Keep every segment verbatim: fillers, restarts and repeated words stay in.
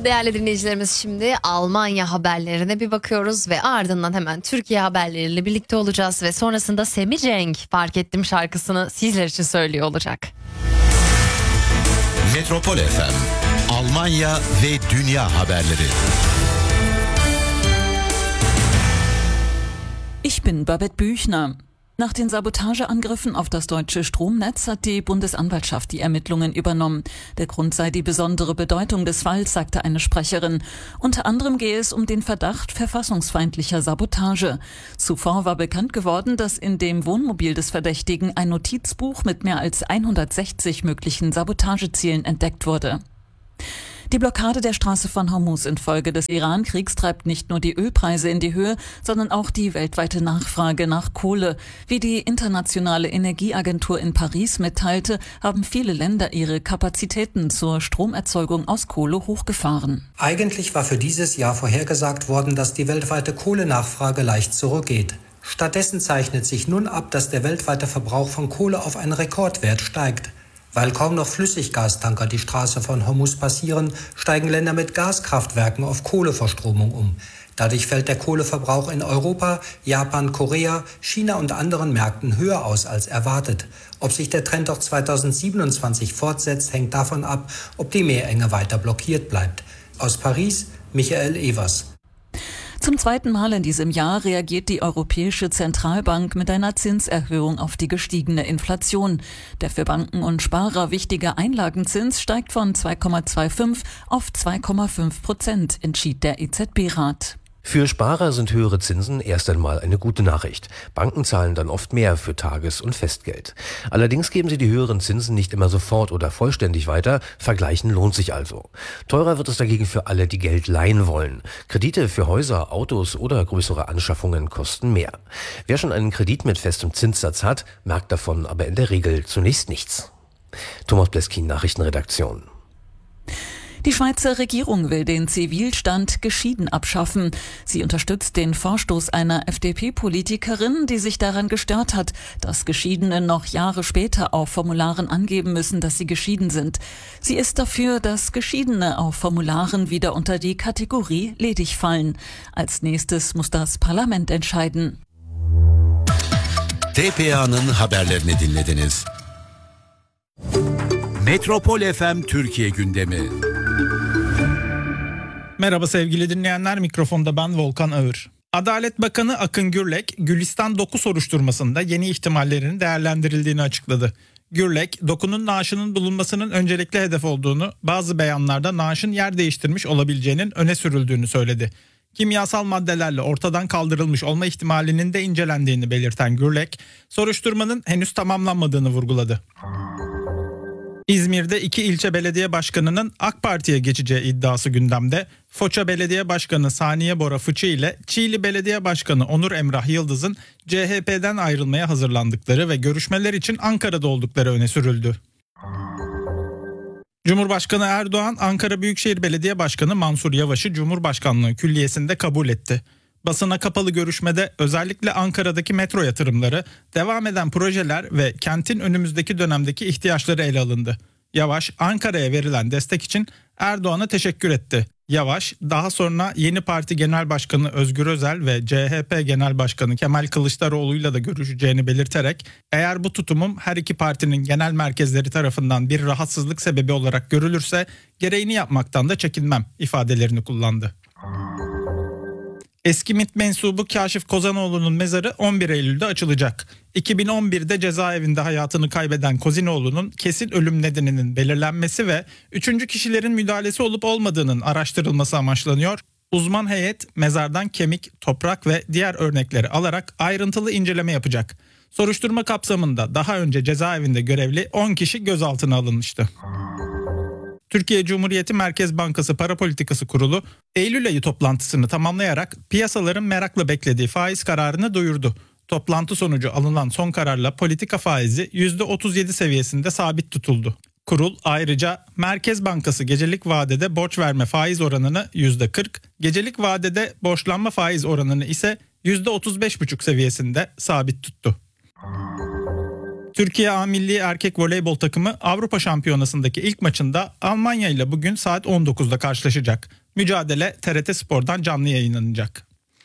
Değerli dinleyicilerimiz, şimdi Almanya haberlerine bir bakıyoruz ve ardından hemen Türkiye haberleriyle birlikte olacağız ve sonrasında Semih Cenk Fark Ettim şarkısını sizler için söylüyor olacak. Metropol F M, Almanya ve Dünya haberleri. Ich bin Babette Büchner. Nach den Sabotageangriffen auf das deutsche Stromnetz hat die Bundesanwaltschaft die Ermittlungen übernommen. Der Grund sei die besondere Bedeutung des Falls, sagte eine Sprecherin. Unter anderem gehe es um den Verdacht verfassungsfeindlicher Sabotage. Zuvor war bekannt geworden, dass in dem Wohnmobil des Verdächtigen ein Notizbuch mit mehr als hundertsechzig möglichen Sabotagezielen entdeckt wurde. Die Blockade der Straße von Hormuz infolge des Iran-Kriegs treibt nicht nur die Ölpreise in die Höhe, sondern auch die weltweite Nachfrage nach Kohle. Wie die Internationale Energieagentur in Paris mitteilte, haben viele Länder ihre Kapazitäten zur Stromerzeugung aus Kohle hochgefahren. Eigentlich war für dieses Jahr vorhergesagt worden, dass die weltweite Kohlenachfrage leicht zurückgeht. Stattdessen zeichnet sich nun ab, dass der weltweite Verbrauch von Kohle auf einen Rekordwert steigt. Weil kaum noch Flüssiggastanker die Straße von Hormuz passieren, steigen Länder mit Gaskraftwerken auf Kohleverstromung um. Dadurch fällt der Kohleverbrauch in Europa, Japan, Korea, China und anderen Märkten höher aus als erwartet. Ob sich der Trend auch zweitausendsiebenundzwanzig fortsetzt, hängt davon ab, ob die Meerenge weiter blockiert bleibt. Aus Paris, Michael Evers. Zum zweiten Mal in diesem Jahr reagiert die Europäische Zentralbank mit einer Zinserhöhung auf die gestiegene Inflation. Der für Banken und Sparer wichtige Einlagenzins steigt von zwei Komma fünfundzwanzig auf zwei Komma fünf Prozent, entschied der E Z B-Rat. Für Sparer sind höhere Zinsen erst einmal eine gute Nachricht. Banken zahlen dann oft mehr für Tages- und Festgeld. Allerdings geben sie die höheren Zinsen nicht immer sofort oder vollständig weiter. Vergleichen lohnt sich also. Teurer wird es dagegen für alle, die Geld leihen wollen. Kredite für Häuser, Autos oder größere Anschaffungen kosten mehr. Wer schon einen Kredit mit festem Zinssatz hat, merkt davon aber in der Regel zunächst nichts. Thomas Bleskin, Nachrichtenredaktion. Die Schweizer Regierung will den Zivilstand geschieden abschaffen. Sie unterstützt den Vorstoß einer F D P-Politikerin, die sich daran gestört hat, dass Geschiedene noch Jahre später auf Formularen angeben müssen, dass sie geschieden sind. Sie ist dafür, dass Geschiedene auf Formularen wieder unter die Kategorie ledig fallen. Als nächstes muss das Parlament entscheiden. T P A'nın haberlerini dinlediniz. Metropol F M Türkiye gündemi. Merhaba sevgili dinleyenler, mikrofonda ben Volkan Ağır. Adalet Bakanı Akın Gürlek, Gülistan doku soruşturmasında yeni ihtimallerin değerlendirildiğini açıkladı. Gürlek, dokunun naaşının bulunmasının öncelikli hedef olduğunu, bazı beyanlarda naaşın yer değiştirmiş olabileceğinin öne sürüldüğünü söyledi. Kimyasal maddelerle ortadan kaldırılmış olma ihtimalinin de incelendiğini belirten Gürlek, soruşturmanın henüz tamamlanmadığını vurguladı. İzmir'de iki ilçe belediye başkanının AK Parti'ye geçeceği iddiası gündemde. Foça Belediye Başkanı Saniye Bora Fıçı ile Çiğli Belediye Başkanı Onur Emrah Yıldız'ın C H P'den ayrılmaya hazırlandıkları ve görüşmeler için Ankara'da oldukları öne sürüldü. Cumhurbaşkanı Erdoğan, Ankara Büyükşehir Belediye Başkanı Mansur Yavaş'ı Cumhurbaşkanlığı Külliyesi'nde kabul etti. Basına kapalı görüşmede özellikle Ankara'daki metro yatırımları, devam eden projeler ve kentin önümüzdeki dönemdeki ihtiyaçları ele alındı. Yavaş, Ankara'ya verilen destek için Erdoğan'a teşekkür etti. Yavaş, daha sonra yeni parti genel başkanı Özgür Özel ve C H P genel başkanı Kemal Kılıçdaroğlu'yla da görüşeceğini belirterek, eğer bu tutumum her iki partinin genel merkezleri tarafından bir rahatsızlık sebebi olarak görülürse gereğini yapmaktan da çekinmem ifadelerini kullandı. Eski MİT mensubu Kaşif Kozanoğlu'nun mezarı on bir Eylül'de açılacak. iki bin on birde cezaevinde hayatını kaybeden Kozinoğlu'nun kesin ölüm nedeninin belirlenmesi ve üçüncü kişilerin müdahalesi olup olmadığının araştırılması amaçlanıyor. Uzman heyet mezardan kemik, toprak ve diğer örnekleri alarak ayrıntılı inceleme yapacak. Soruşturma kapsamında daha önce cezaevinde görevli on kişi gözaltına alınmıştı. Türkiye Cumhuriyeti Merkez Bankası Para Politikası Kurulu, Eylül ayı toplantısını tamamlayarak piyasaların merakla beklediği faiz kararını duyurdu. Toplantı sonucu alınan son kararla politika faizi yüzde otuz yedi seviyesinde sabit tutuldu. Kurul ayrıca Merkez Bankası gecelik vadede borç verme faiz oranını yüzde kırk, gecelik vadede borçlanma faiz oranını ise yüzde otuz beş virgül beş seviyesinde sabit tuttu. Türkiye A Milli Erkek Voleybol takımı Avrupa Şampiyonası'ndaki ilk maçında Almanya ile bugün saat on dokuzda karşılaşacak. Mücadele T R T Spor'dan canlı yayınlanacak.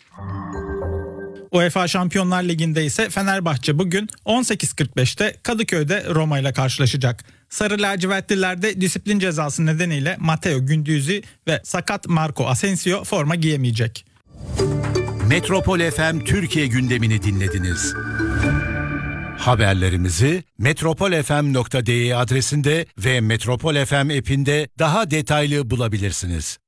UEFA Şampiyonlar Ligi'nde ise Fenerbahçe bugün on sekiz kırk beşte Kadıköy'de Roma ile karşılaşacak. Sarı lacivertlilerde disiplin cezası nedeniyle Matteo Gündüz'i ve sakat Marco Asensio forma giyemeyecek. Metropol F M Türkiye gündemini dinlediniz. Haberlerimizi metropol f m nokta d e adresinde ve Metropol F M app'inde daha detaylı bulabilirsiniz.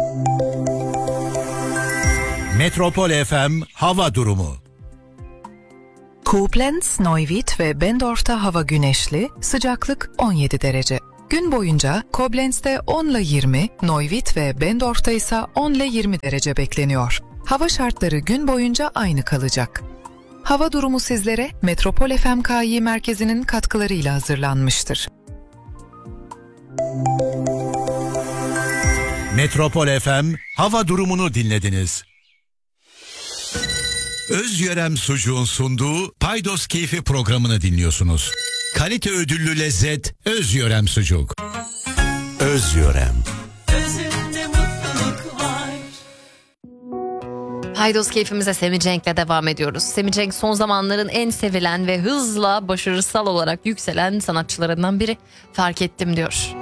Metropol F M hava durumu. Koblenz, Neuwied ve Bendorf'ta hava güneşli, sıcaklık on yedi derece. Gün boyunca Koblenz'de on ile yirmi, Neuwied ve Bendorf'ta ise on ile yirmi derece bekleniyor. Hava şartları gün boyunca aynı kalacak. Hava durumu sizlere Metropol F M K Y merkezinin katkılarıyla hazırlanmıştır. Metropol F M hava durumunu dinlediniz. Özyörem Sucuğun sunduğu Paydos Keyfi programını dinliyorsunuz. Kalite ödüllü lezzet Özyörem Sucuk. Özyörem. Paydos keyfimize Semih Cenk'le devam ediyoruz. Semih Cenk son zamanların en sevilen ve hızla başarısal olarak yükselen sanatçılarından biri. Fark ettim diyor.